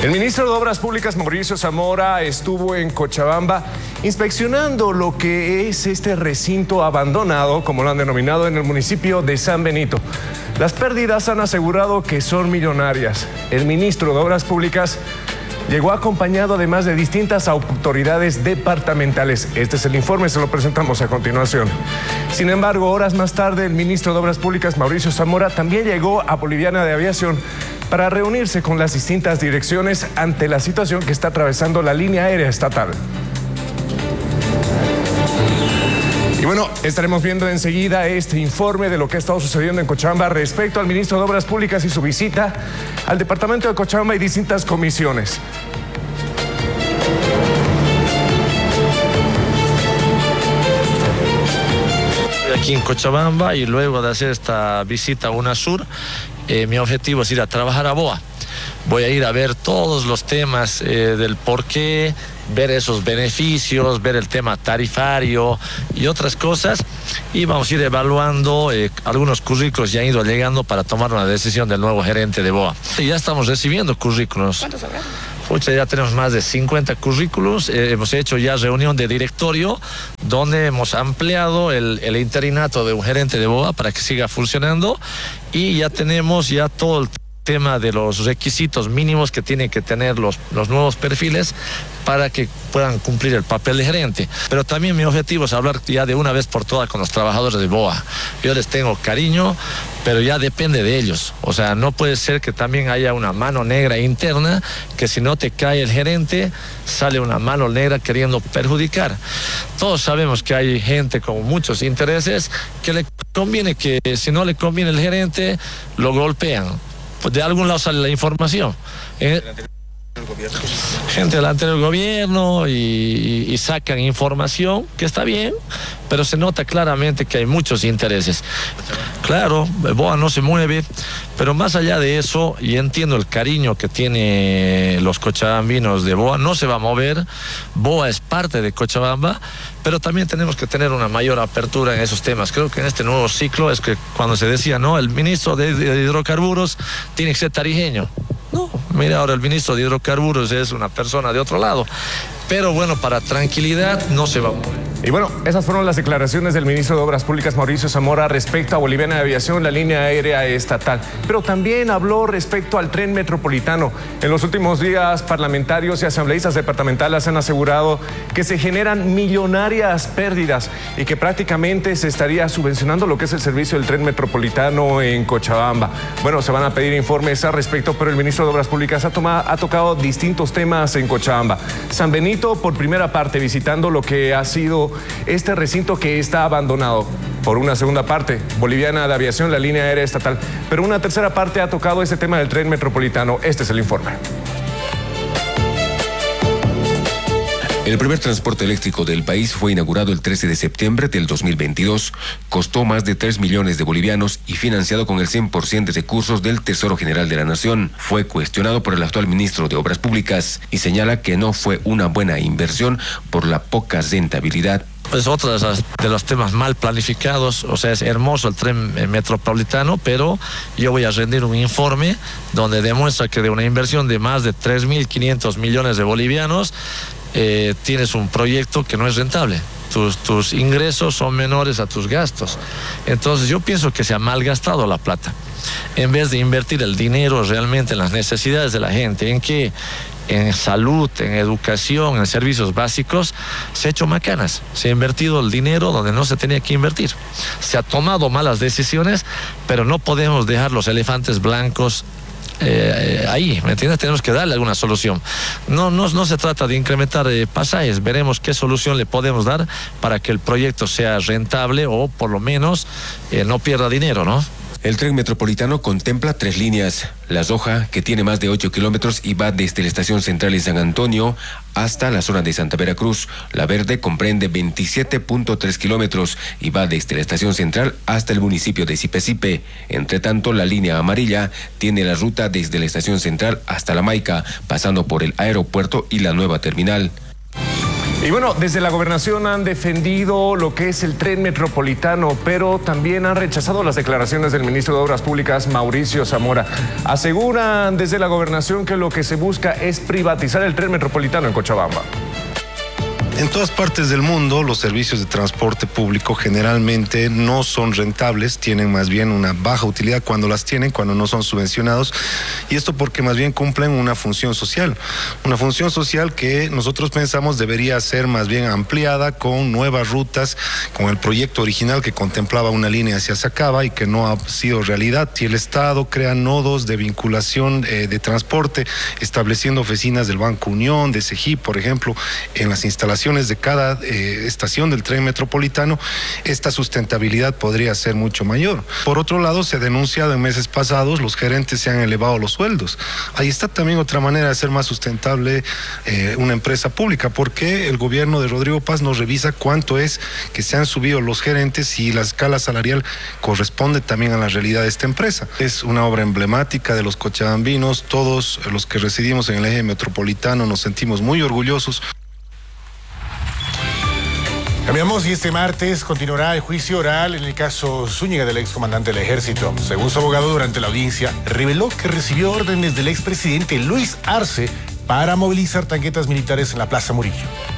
El ministro de Obras Públicas, Mauricio Zamora, estuvo en Cochabamba inspeccionando lo que es este recinto abandonado, como lo han denominado, en el municipio de San Benito. Las pérdidas han asegurado que son millonarias. El ministro de Obras Públicas llegó acompañado además de distintas autoridades departamentales. Este es el informe, se lo presentamos a continuación. Sin embargo, horas más tarde, el ministro de Obras Públicas, Mauricio Zamora, también llegó a Boliviana de Aviación para reunirse con las distintas direcciones ante la situación que está atravesando la línea aérea estatal. Y bueno, estaremos viendo enseguida este informe de lo que ha estado sucediendo en Cochabamba respecto al ministro de Obras Públicas y su visita al departamento de Cochabamba y distintas comisiones. Aquí en Cochabamba, y luego de hacer esta visita a UNASUR, mi objetivo es ir a trabajar a BOA. Voy a ir a ver todos los temas del por qué, ver esos beneficios, ver el tema tarifario y otras cosas, y vamos a ir evaluando algunos currículos ya han ido llegando para tomar una decisión del nuevo gerente de BOA. Y ya estamos recibiendo currículos. ¿Cuántos habrá? Ya tenemos más de 50 currículos, hemos hecho ya reunión de directorio donde hemos ampliado el interinato de un gerente de BOA para que siga funcionando, y ya tenemos ya todo el tema de los requisitos mínimos que tienen que tener los nuevos perfiles para que puedan cumplir el papel de gerente. Pero también mi objetivo es hablar ya de una vez por todas con los trabajadores de BOA. Yo les tengo cariño, pero ya depende de ellos. O sea, no puede ser que también haya una mano negra interna, que si no te cae el gerente, sale una mano negra queriendo perjudicar. Todos sabemos que hay gente con muchos intereses que le conviene, que si no le conviene el gerente, lo golpean. Pues de algún lado sale la información. Gente del anterior gobierno y sacan información que está bien, pero se nota claramente que hay muchos intereses. Claro, BOA no se mueve, pero más allá de eso, y entiendo el cariño que tiene los cochabambinos de BOA, no se va a mover. BOA es parte de Cochabamba, pero también tenemos que tener una mayor apertura en esos temas. Creo que en este nuevo ciclo es que cuando se decía, no, el ministro de hidrocarburos tiene que ser tarijeño. No, mira, ahora el ministro de hidrocarburos es una persona de otro lado. Pero bueno, para tranquilidad no se va a mover. Y bueno, esas fueron las declaraciones del ministro de Obras Públicas, Mauricio Zamora, respecto a Boliviana de Aviación, la línea aérea estatal. Pero también habló respecto al tren metropolitano. En los últimos días, parlamentarios y asambleístas departamentales han asegurado que se generan millonarias pérdidas y que prácticamente se estaría subvencionando lo que es el servicio del tren metropolitano en Cochabamba. Bueno, se van a pedir informes al respecto, pero el ministro de Obras Públicas ha tocado distintos temas en Cochabamba. San Benito, por primera parte, visitando lo que ha sido este recinto que está abandonado. Por una segunda parte, Boliviana de Aviación, la línea aérea estatal. Pero una tercera parte ha tocado ese tema del tren metropolitano. Este es el informe. El primer transporte eléctrico del país fue inaugurado el 13 de septiembre del 2022. Costó más de 3 millones de bolivianos y financiado con el 100% de recursos del Tesoro General de la Nación. Fue cuestionado por el actual ministro de Obras Públicas y señala que no fue una buena inversión por la poca rentabilidad. Es otro de los temas mal planificados. O sea, es hermoso el tren metropolitano, pero yo voy a rendir un informe donde demuestra que de una inversión de más de 3.500 millones de bolivianos, tienes un proyecto que no es rentable. Tus ingresos son menores a tus gastos. Entonces yo pienso que se ha malgastado la plata. En vez de invertir el dinero realmente en las necesidades de la gente, ¿en qué? En salud, en educación, en servicios básicos, se ha hecho macanas. Se ha invertido el dinero donde no se tenía que invertir. Se ha tomado malas decisiones, pero no podemos dejar los elefantes blancos ahí, ¿me entiendes? Tenemos que darle alguna solución. No se trata de incrementar pasajes, veremos qué solución le podemos dar para que el proyecto sea rentable o por lo menos no pierda dinero, ¿no? El tren metropolitano contempla 3 líneas. La roja, que tiene más de 8 kilómetros y va desde la estación central de San Antonio hasta la zona de Santa Veracruz. La verde comprende 27.3 kilómetros y va desde la estación central hasta el municipio de Sipe. Entre tanto, la línea amarilla tiene la ruta desde la estación central hasta La Maica, pasando por el aeropuerto y la nueva terminal. Y bueno, desde la gobernación han defendido lo que es el tren metropolitano, pero también han rechazado las declaraciones del ministro de Obras Públicas, Mauricio Zamora. Aseguran desde la gobernación que lo que se busca es privatizar el tren metropolitano en Cochabamba. En todas partes del mundo, los servicios de transporte público generalmente no son rentables, tienen más bien una baja utilidad cuando las tienen, cuando no son subvencionados, y esto porque más bien cumplen una función social que nosotros pensamos debería ser más bien ampliada con nuevas rutas, con el proyecto original que contemplaba una línea hacia Sacaba y que no ha sido realidad. Si el Estado crea nodos de vinculación de transporte, estableciendo oficinas del Banco Unión, de CEGIP, por ejemplo, en las instalaciones de cada estación del tren metropolitano, esta sustentabilidad podría ser mucho mayor. Por otro lado, se ha denunciado en meses pasados, los gerentes se han elevado los sueldos. Ahí está también otra manera de hacer más sustentable una empresa pública, porque el gobierno de Rodrigo Paz no revisa cuánto es que se han subido los gerentes y la escala salarial corresponde también a la realidad de esta empresa. Es una obra emblemática de los cochabambinos, todos los que residimos en el eje metropolitano nos sentimos muy orgullosos. Cambiamos y este martes continuará el juicio oral en el caso Zúñiga del excomandante del Ejército. Según su abogado, durante la audiencia, reveló que recibió órdenes del expresidente Luis Arce para movilizar tanquetas militares en la Plaza Murillo.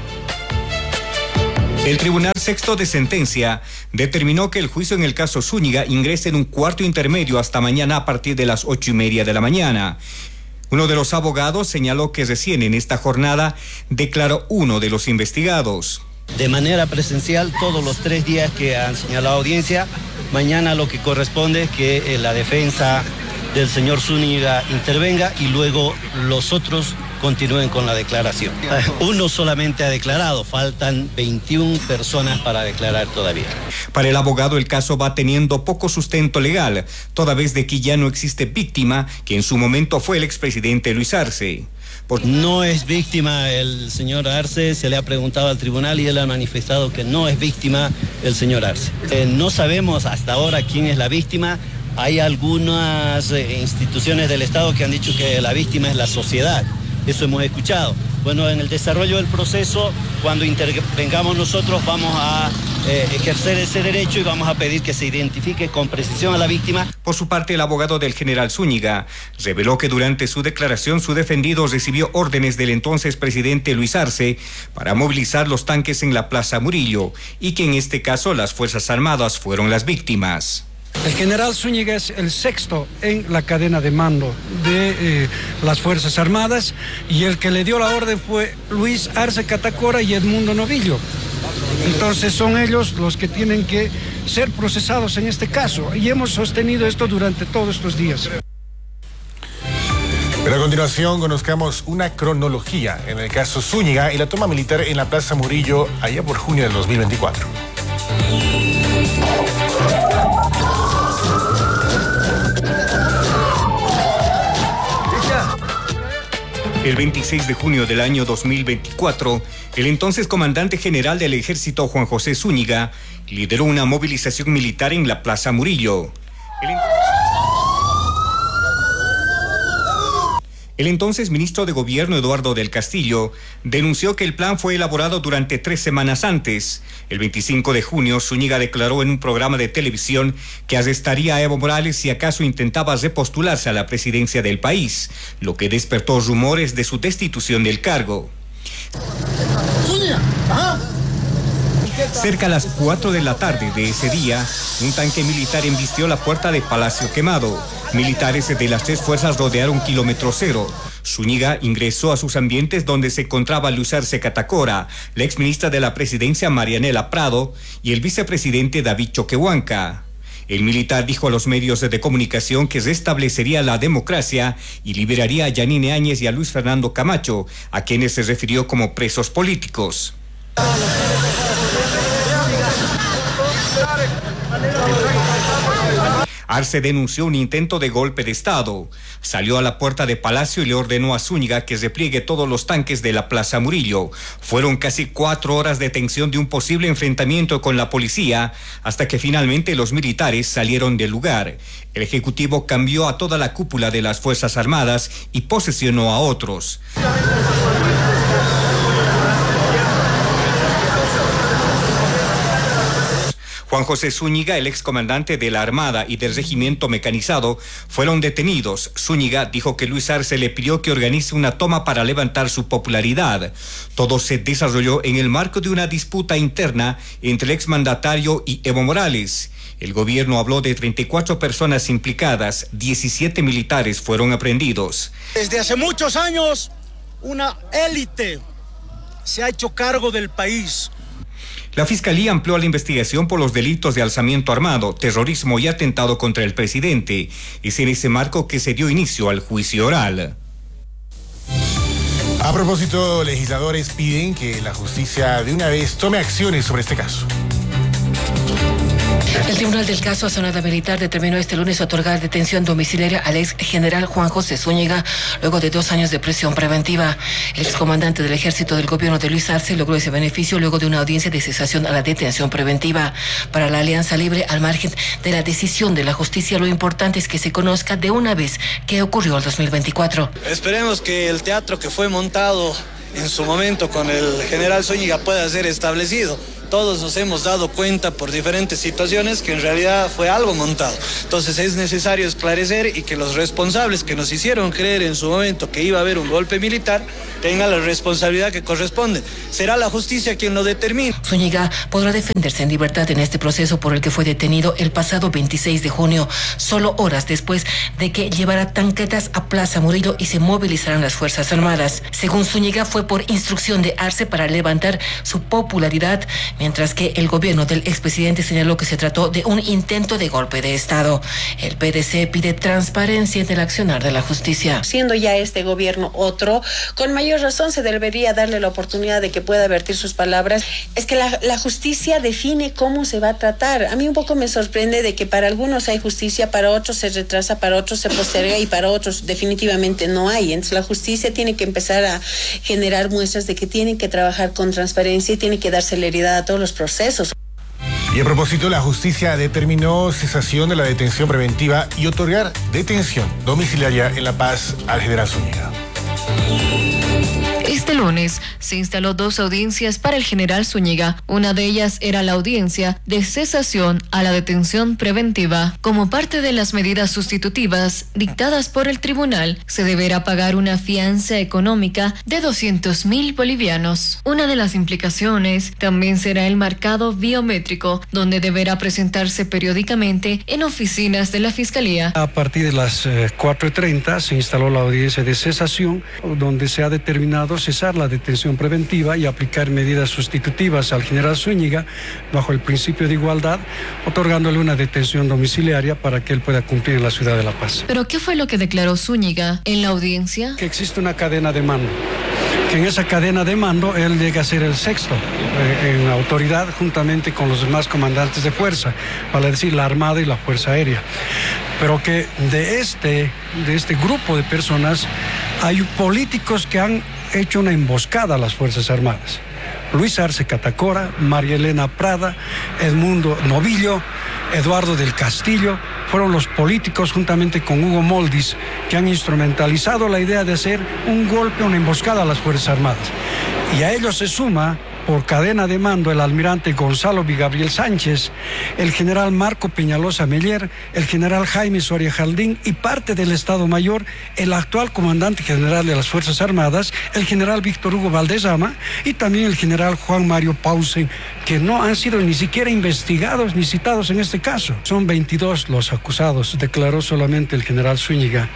El Tribunal Sexto de Sentencia determinó que el juicio en el caso Zúñiga ingrese en un cuarto intermedio hasta mañana a partir de las 8:30 de la mañana. Uno de los abogados señaló que recién en esta jornada declaró uno de los investigados. De manera presencial todos los 3 días que han señalado la audiencia. Mañana lo que corresponde es que la defensa del señor Zúñiga intervenga y luego los otros continúen con la declaración. Uno solamente ha declarado, faltan 21 personas para declarar todavía. Para el abogado el caso va teniendo poco sustento legal, toda vez de que ya no existe víctima, que en su momento fue el expresidente Luis Arce. No es víctima el señor Arce, se le ha preguntado al tribunal y él ha manifestado que no es víctima el señor Arce. No sabemos hasta ahora quién es la víctima. Hay algunas instituciones del Estado que han dicho que la víctima es la sociedad. Eso hemos escuchado. Bueno, en el desarrollo del proceso, cuando intervengamos nosotros, vamos a ejercer ese derecho y vamos a pedir que se identifique con precisión a la víctima. Por su parte, el abogado del general Zúñiga reveló que durante su declaración su defendido recibió órdenes del entonces presidente Luis Arce para movilizar los tanques en la Plaza Murillo y que en este caso las Fuerzas Armadas fueron las víctimas. El general Zúñiga es el sexto en la cadena de mando de las Fuerzas Armadas y el que le dio la orden fue Luis Arce Catacora y Edmundo Novillo. Entonces son ellos los que tienen que ser procesados en este caso y hemos sostenido esto durante todos estos días. Pero a continuación conozcamos una cronología en el caso Zúñiga y la toma militar en la Plaza Murillo allá por junio del 2024. El 26 de junio del año 2024, el entonces comandante general del Ejército Juan José Zúñiga lideró una movilización militar en la Plaza Murillo. El entonces ministro de Gobierno Eduardo del Castillo denunció que el plan fue elaborado durante 3 semanas antes. El 25 de junio, Zúñiga declaró en un programa de televisión que arrestaría a Evo Morales si acaso intentaba repostularse a la presidencia del país, lo que despertó rumores de su destitución del cargo. Cerca a las 4 de la tarde de ese día, un tanque militar embistió la puerta de Palacio Quemado. Militares de las 3 fuerzas rodearon kilómetro cero. Zúñiga ingresó a sus ambientes donde se encontraba Luis Arce Catacora, la exministra de la presidencia Marianela Prado y el vicepresidente David Choquehuanca. El militar dijo a los medios de comunicación que restablecería la democracia y liberaría a Yanine Áñez y a Luis Fernando Camacho, a quienes se refirió como presos políticos. Arce denunció un intento de golpe de Estado. Salió a la puerta de Palacio y le ordenó a Zúñiga que repliegue todos los tanques de la Plaza Murillo. Fueron casi 4 horas de tensión de un posible enfrentamiento con la policía, hasta que finalmente los militares salieron del lugar. El Ejecutivo cambió a toda la cúpula de las Fuerzas Armadas y posesionó a otros. Juan José Zúñiga, el excomandante de la Armada y del Regimiento Mecanizado, fueron detenidos. Zúñiga dijo que Luis Arce le pidió que organice una toma para levantar su popularidad. Todo se desarrolló en el marco de una disputa interna entre el exmandatario y Evo Morales. El gobierno habló de 34 personas implicadas, 17 militares fueron aprehendidos. Desde hace muchos años, una élite se ha hecho cargo del país. La Fiscalía amplió la investigación por los delitos de alzamiento armado, terrorismo y atentado contra el presidente. Es en ese marco que se dio inicio al juicio oral. A propósito, legisladores piden que la justicia de una vez tome acciones sobre este caso. El Tribunal del Caso Sonada Militar determinó este lunes otorgar detención domiciliaria al ex general Juan José Zúñiga luego de 2 años de prisión preventiva. El excomandante del ejército del gobierno de Luis Arce logró ese beneficio luego de una audiencia de cesación a la detención preventiva. Para la Alianza Libre, al margen de la decisión de la justicia, lo importante es que se conozca de una vez qué ocurrió el 2024. Esperemos que el teatro que fue montado en su momento con el general Zúñiga pueda ser establecido. Todos nos hemos dado cuenta por diferentes situaciones que en realidad fue algo montado. Entonces es necesario esclarecer y que los responsables que nos hicieron creer en su momento que iba a haber un golpe militar tengan la responsabilidad que corresponde. Será la justicia quien lo determine. Zúñiga podrá defenderse en libertad en este proceso por el que fue detenido el pasado 26 de junio, solo horas después de que llevara tanquetas a Plaza Murillo y se movilizaran las Fuerzas Armadas. Según Zúñiga, fue por instrucción de Arce para levantar su popularidad, mientras que el gobierno del expresidente señaló que se trató de un intento de golpe de Estado. El PDC pide transparencia en el accionar de la justicia. Siendo ya este gobierno otro, con mayor razón se debería darle la oportunidad de que pueda vertir sus palabras. Es que la justicia define cómo se va a tratar. A mí un poco me sorprende de que para algunos hay justicia, para otros se retrasa, para otros se posterga y para otros definitivamente no hay. Entonces la justicia tiene que empezar a generar muestras de que tiene que trabajar con transparencia y tiene que dar celeridad a todos los procesos. Y a propósito, la justicia determinó cesación de la detención preventiva y otorgar detención domiciliaria en La Paz al general Zúñiga. Este lunes se instaló 2 audiencias para el general Zúñiga. Una de ellas era la audiencia de cesación a la detención preventiva. Como parte de las medidas sustitutivas dictadas por el tribunal, se deberá pagar una fianza económica de 200.000 bolivianos. Una de las implicaciones también será el marcado biométrico, donde deberá presentarse periódicamente en oficinas de la Fiscalía. A partir de las 4:30 se instaló la audiencia de cesación, donde se ha determinado cesar la detención preventiva y aplicar medidas sustitutivas al general Zúñiga bajo el principio de igualdad, otorgándole una detención domiciliaria para que él pueda cumplir en la ciudad de La Paz. ¿Pero qué fue lo que declaró Zúñiga en la audiencia? Que existe una cadena de mando, que en esa cadena de mando él llega a ser el sexto en la autoridad juntamente con los demás comandantes de fuerza, vale decir la Armada y la Fuerza Aérea, pero que de este grupo de personas hay políticos que han hecho una emboscada a las Fuerzas Armadas. Luis Arce Catacora, María Elena Prada, Edmundo Novillo, Eduardo del Castillo, fueron los políticos juntamente con Hugo Moldis que han instrumentalizado la idea de hacer un golpe, una emboscada a las Fuerzas Armadas. Y a ellos se suma por cadena de mando el almirante Gonzalo Vigabriel Sánchez, el general Marco Peñalosa Meller, el general Jaime Soria Jaldín y parte del Estado Mayor, el actual comandante general de las Fuerzas Armadas, el general Víctor Hugo Valdezama y también el general Juan Mario Pausen, que no han sido ni siquiera investigados ni citados en este caso. Son 22 los acusados, declaró solamente el general Zúñiga.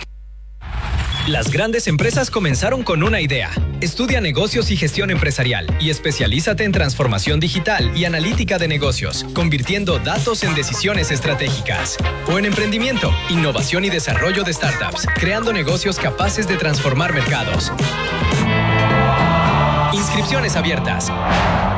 Las grandes empresas comenzaron con una idea. Estudia negocios y gestión empresarial y especialízate en transformación digital y analítica de negocios, convirtiendo datos en decisiones estratégicas. O en emprendimiento, innovación y desarrollo de startups, creando negocios capaces de transformar mercados. Inscripciones abiertas.